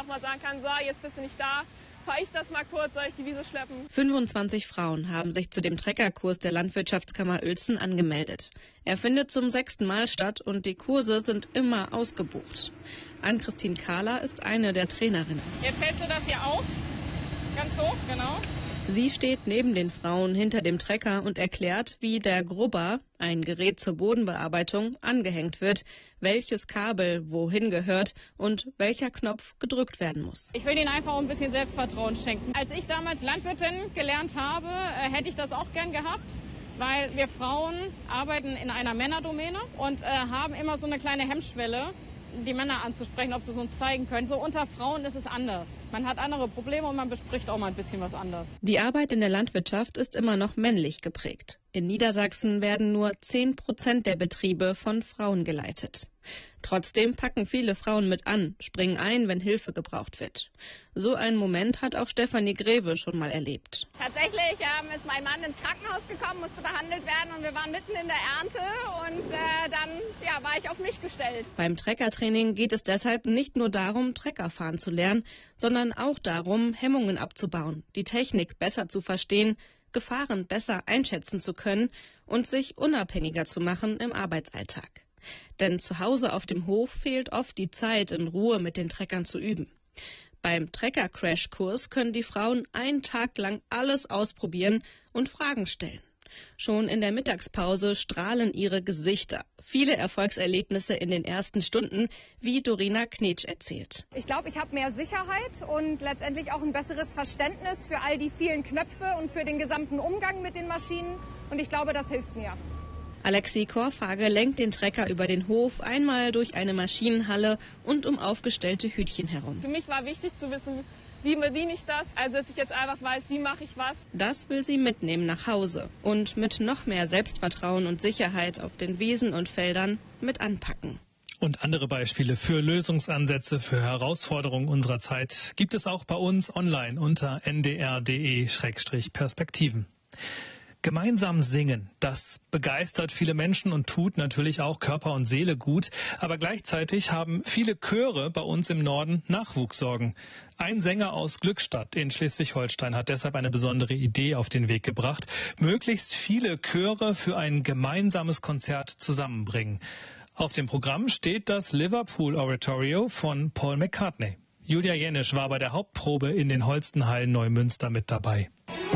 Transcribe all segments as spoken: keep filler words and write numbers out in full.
auch mal sagen kann, so, jetzt bist du nicht da, fahre ich das mal kurz, soll ich die Wiese schleppen? fünfundzwanzig Frauen haben sich zu dem Treckerkurs der Landwirtschaftskammer Uelzen angemeldet. Er findet zum sechsten Mal statt und die Kurse sind immer ausgebucht. Ann-Christine Kahler ist eine der Trainerinnen. Jetzt hältst du das hier auf, ganz hoch, genau. Sie steht neben den Frauen hinter dem Trecker und erklärt, wie der Grubber, ein Gerät zur Bodenbearbeitung, angehängt wird, welches Kabel wohin gehört und welcher Knopf gedrückt werden muss. Ich will ihnen einfach ein bisschen Selbstvertrauen schenken. Als ich damals Landwirtin gelernt habe, hätte ich das auch gern gehabt, weil wir Frauen arbeiten in einer Männerdomäne und äh, haben immer so eine kleine Hemmschwelle, die Männer anzusprechen, ob sie es uns zeigen können. So unter Frauen ist es anders. Man hat andere Probleme und man bespricht auch mal ein bisschen was anderes. Die Arbeit in der Landwirtschaft ist immer noch männlich geprägt. In Niedersachsen werden nur zehn Prozent der Betriebe von Frauen geleitet. Trotzdem packen viele Frauen mit an, springen ein, wenn Hilfe gebraucht wird. So einen Moment hat auch Stefanie Greve schon mal erlebt. Tatsächlich ähm, ist mein Mann ins Krankenhaus gekommen, musste behandelt werden und wir waren mitten in der Ernte und äh, dann ja, war ich auf mich gestellt. Beim Treckertraining geht es deshalb nicht nur darum, Trecker fahren zu lernen, sondern auch darum, Hemmungen abzubauen, die Technik besser zu verstehen, Gefahren besser einschätzen zu können und sich unabhängiger zu machen im Arbeitsalltag. Denn zu Hause auf dem Hof fehlt oft die Zeit, in Ruhe mit den Treckern zu üben. Beim Trecker-Crash-Kurs können die Frauen einen Tag lang alles ausprobieren und Fragen stellen. Schon in der Mittagspause strahlen ihre Gesichter. Viele Erfolgserlebnisse in den ersten Stunden, wie Dorina Knetsch erzählt. Ich glaube, ich habe mehr Sicherheit und letztendlich auch ein besseres Verständnis für all die vielen Knöpfe und für den gesamten Umgang mit den Maschinen. Und ich glaube, das hilft mir. Alexi Korfage lenkt den Trecker über den Hof, einmal durch eine Maschinenhalle und um aufgestellte Hütchen herum. Für mich war wichtig zu wissen, wie bediene ich das, also dass ich jetzt einfach weiß, wie mache ich was. Das will sie mitnehmen nach Hause und mit noch mehr Selbstvertrauen und Sicherheit auf den Wiesen und Feldern mit anpacken. Und andere Beispiele für Lösungsansätze, für Herausforderungen unserer Zeit gibt es auch bei uns online unter n d r punkt d e Schrägstrich Perspektiven. Gemeinsam singen, das begeistert viele Menschen und tut natürlich auch Körper und Seele gut. Aber gleichzeitig haben viele Chöre bei uns im Norden Nachwuchssorgen. Ein Sänger aus Glückstadt in Schleswig-Holstein hat deshalb eine besondere Idee auf den Weg gebracht. Möglichst viele Chöre für ein gemeinsames Konzert zusammenbringen. Auf dem Programm steht das Liverpool Oratorio von Paul McCartney. Julia Jenisch war bei der Hauptprobe in den Holstenhallen Neumünster mit dabei.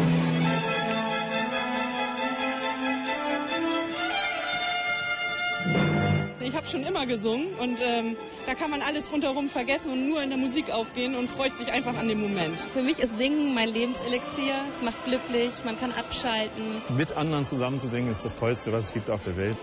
Ich habe schon immer gesungen und ähm, da kann man alles rundherum vergessen und nur in der Musik aufgehen und freut sich einfach an dem Moment. Für mich ist Singen mein Lebenselixier. Es macht glücklich, man kann abschalten. Mit anderen zusammen zu singen ist das Tollste, was es gibt auf der Welt.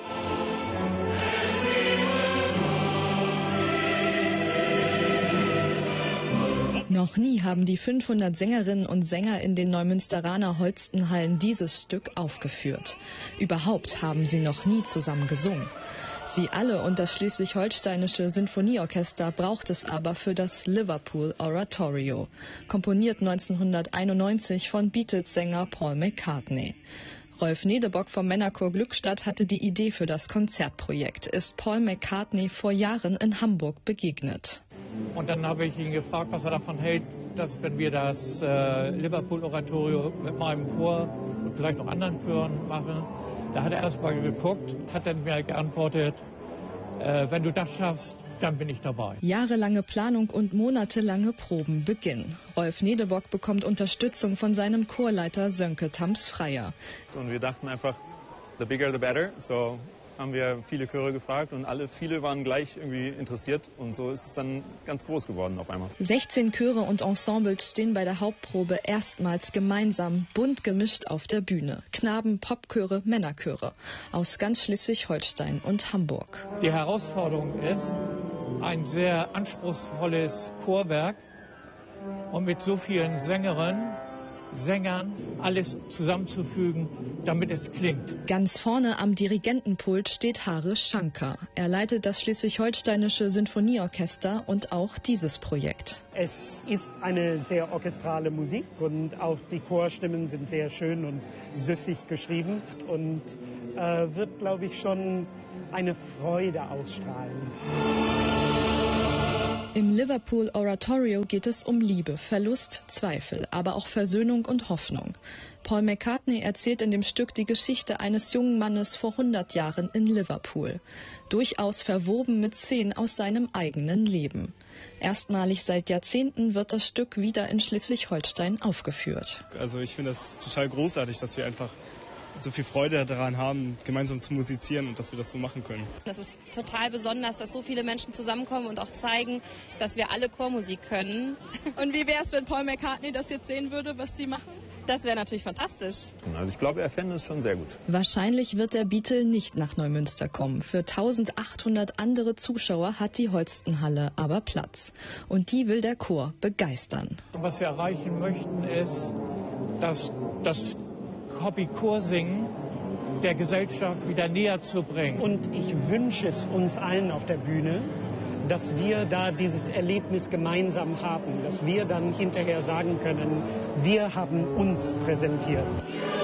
Noch nie haben die fünfhundert Sängerinnen und Sänger in den Neumünsteraner Holstenhallen dieses Stück aufgeführt. Überhaupt haben sie noch nie zusammen gesungen. Sie alle und das schleswig-holsteinische Sinfonieorchester braucht es aber für das Liverpool Oratorio, komponiert neunzehnhunderteinundneunzig von Beatles-Sänger Paul McCartney. Rolf Nedebock vom Männerchor Glückstadt hatte die Idee für das Konzertprojekt, ist Paul McCartney vor Jahren in Hamburg begegnet. Und dann habe ich ihn gefragt, was er davon hält, dass wenn wir das äh, Liverpool-Oratorio mit meinem Chor und vielleicht noch anderen Chören machen. Da hat er erst mal geguckt, hat dann mir geantwortet, äh, wenn du das schaffst, dann bin ich dabei. Jahrelange Planung und monatelange Proben beginnen. Rolf Nedebock bekommt Unterstützung von seinem Chorleiter Sönke Tams-Freier. Und wir dachten einfach, the bigger the better. So haben wir viele Chöre gefragt und alle, viele waren gleich irgendwie interessiert und so ist es dann ganz groß geworden auf einmal. sechzehn Chöre und Ensembles stehen bei der Hauptprobe erstmals gemeinsam, bunt gemischt auf der Bühne. Knaben, Popchöre, Männerchöre aus ganz Schleswig-Holstein und Hamburg. Die Herausforderung ist, ein sehr anspruchsvolles Chorwerk und mit so vielen Sängerinnen, Sängern alles zusammenzufügen, damit es klingt. Ganz vorne am Dirigentenpult steht Hare Shankar. Er leitet das Schleswig-Holsteinische Sinfonieorchester und auch dieses Projekt. Es ist eine sehr orchestrale Musik und auch die Chorstimmen sind sehr schön und süffig geschrieben und äh, wird, glaube ich, schon eine Freude ausstrahlen. Im Liverpool Oratorio geht es um Liebe, Verlust, Zweifel, aber auch Versöhnung und Hoffnung. Paul McCartney erzählt in dem Stück die Geschichte eines jungen Mannes vor hundert Jahren in Liverpool. Durchaus verwoben mit Szenen aus seinem eigenen Leben. Erstmalig seit Jahrzehnten wird das Stück wieder in Schleswig-Holstein aufgeführt. Also ich finde das total großartig, dass wir einfach so viel Freude daran haben, gemeinsam zu musizieren und dass wir das so machen können. Das ist total besonders, dass so viele Menschen zusammenkommen und auch zeigen, dass wir alle Chormusik können. Und wie wäre es, wenn Paul McCartney das jetzt sehen würde, was Sie machen? Das wäre natürlich fantastisch. Also ich glaube, er fände es schon sehr gut. Wahrscheinlich wird der Beatle nicht nach Neumünster kommen. Für eintausendachthundert andere Zuschauer hat die Holstenhalle aber Platz. Und die will der Chor begeistern. Was wir erreichen möchten, ist, dass das Hobby Chorsingen der Gesellschaft wieder näher zu bringen. Und ich wünsche es uns allen auf der Bühne, dass wir da dieses Erlebnis gemeinsam haben, dass wir dann hinterher sagen können, wir haben uns präsentiert.